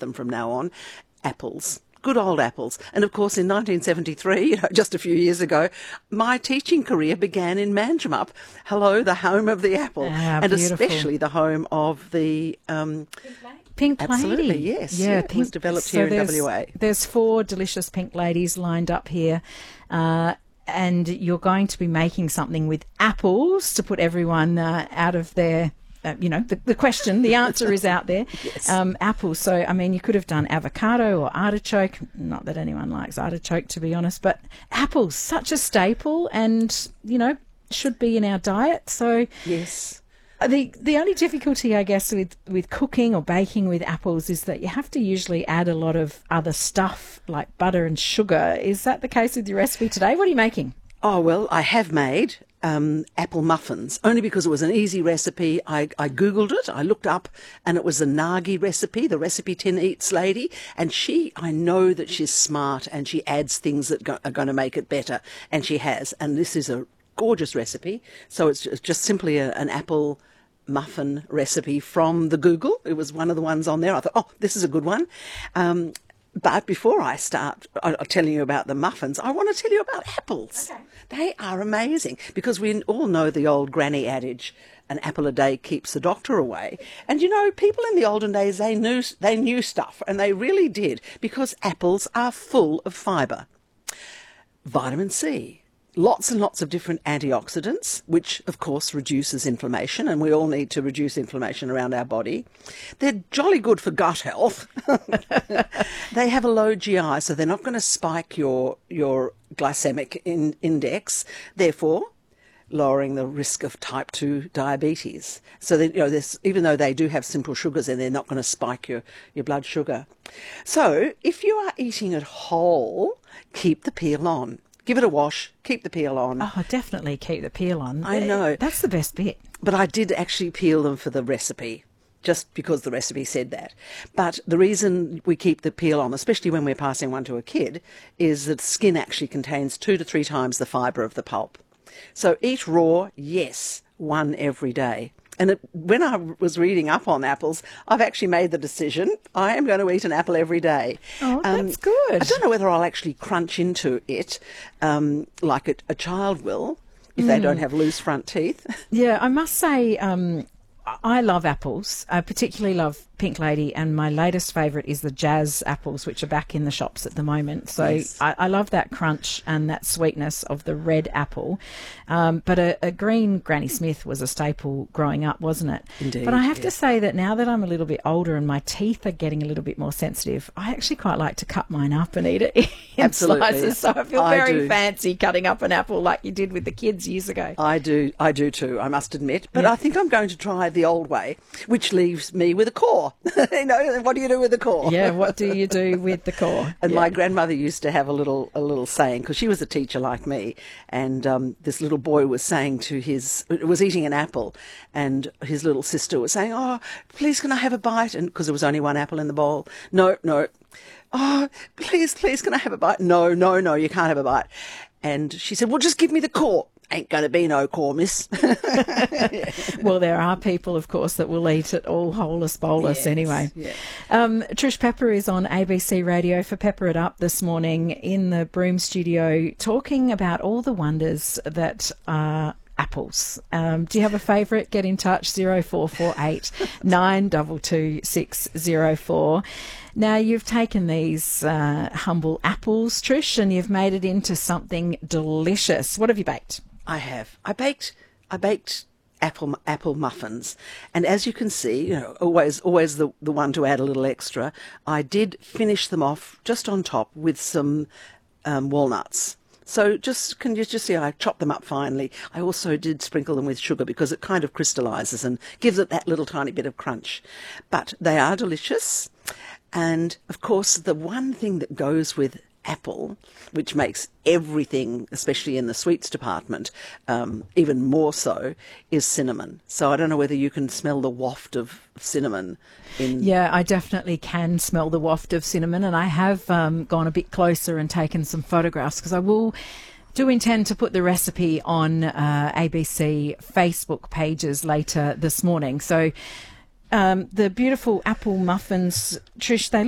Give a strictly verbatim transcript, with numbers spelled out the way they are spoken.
them from now on. Apples. Good old apples. And of course, in nineteen seventy-three, you know, just a few years ago, my teaching career began in Manjimup. Hello, the home of the apple. Ah, and beautiful. especially the home of the... Um, Pink Lady. Absolutely, yes. Yeah, yeah it pink, was developed so here in there's, W A. There's four delicious Pink Ladies lined up here. Uh, and you're going to be making something with apples to put everyone uh, out of their... Uh, you know, the, the question, the answer is out there. Yes. Um, apples. So, I mean, you could have done avocado or artichoke. Not that anyone likes artichoke, to be honest, but apples, such a staple and, you know, should be in our diet. So, yes. The the only difficulty, I guess, with, with cooking or baking with apples is that you have to usually add a lot of other stuff like butter and sugar. Is that the case with your recipe today? What are you making? Oh, well, I have made um, apple muffins, only because it was an easy recipe. I, I Googled it, I looked up, and it was the Nagi recipe, the Recipe Tin Eats lady, and she, I know that she's smart and she adds things that go, are going to make it better, and she has. And this is a gorgeous recipe. So it's just, just simply a, an apple muffin recipe from the Google. It was one of the ones on there. I thought, oh, this is a good one. Um, But before I start uh, telling you about the muffins, I want to tell you about apples. Okay. They are amazing because we all know the old granny adage, an apple a day keeps the doctor away. And, you know, people in the olden days, they knew, they knew stuff, and they really did, because apples are full of fibre. Vitamin C. Lots and lots of different antioxidants, which, of course, reduces inflammation, and we all need to reduce inflammation around our body. They're jolly good for gut health. They have a low G I, so they're not going to spike your your glycemic in, index, therefore lowering the risk of type two diabetes. So, that, you know, this, even though they do have simple sugars, and they're not going to spike your, your blood sugar. So, if you are eating it whole, keep the peel on. Give it a wash, keep the peel on. Oh, definitely keep the peel on. I know. That's the best bit. But I did actually peel them for the recipe, just because the recipe said that. But the reason we keep the peel on, especially when we're passing one to a kid, is that skin actually contains two to three times the fibre of the pulp. So eat raw, yes, one every day. And it, when I was reading up on apples, I've actually made the decision I am going to eat an apple every day. Oh, that's good. I don't know whether I'll actually crunch into it um, like a, a child will if mm. they don't have loose front teeth. Yeah, I must say um, I love apples. I particularly love Pink Lady, and my latest favourite is the Jazz apples, which are back in the shops at the moment. So yes. I, I love that crunch and that sweetness of the red apple. Um, but a, a green Granny Smith was a staple growing up, wasn't it? Indeed. But I have yeah. to say that now that I'm a little bit older and my teeth are getting a little bit more sensitive, I actually quite like to cut mine up and eat it in Absolutely. slices. So I feel I very do. fancy cutting up an apple like you did with the kids years ago. I do, I do too, I must admit. But Yeah. I think I'm going to try the old way, which leaves me with a core. You know, what do you do with the core? Yeah, what do you do with the core? And yeah. my grandmother used to have a little a little saying, because she was a teacher like me, and um, this little boy was saying to his, was eating an apple, and his little sister was saying, oh, please can I have a bite? And because there was only one apple in the bowl. No, no. Oh, please, please can I have a bite? No, no, no, you can't have a bite. And she said, well, just give me the core. Ain't going to be no core, miss. Well, there are people, of course, that will eat it all holus bolus Yes, anyway. yeah. Um, Trish Pepper is on A B C Radio for Pepper It Up this morning in the Broome studio, talking about all the wonders that are apples. Um, do you have a favourite? Get in touch, zero four four eight nine two two six zero four. Now, you've taken these uh, humble apples, Trish, and you've made it into something delicious. What have you baked? I have. I baked. I baked apple apple muffins, and as you can see, you know, always always the the one to add a little extra. I did finish them off just on top with some um, walnuts. So just can you just see I chopped them up finely. I also did sprinkle them with sugar because it kind of crystallises and gives it that little tiny bit of crunch. But they are delicious, and of course the one thing that goes with apple, which makes everything, especially in the sweets department, um, even more so, is cinnamon. So I don't know whether you can smell the waft of cinnamon in... Yeah, I definitely can smell the waft of cinnamon, and I have um, gone a bit closer and taken some photographs, because I will do intend to put the recipe on uh, A B C Facebook pages later this morning. So um, the beautiful apple muffins, Trish, they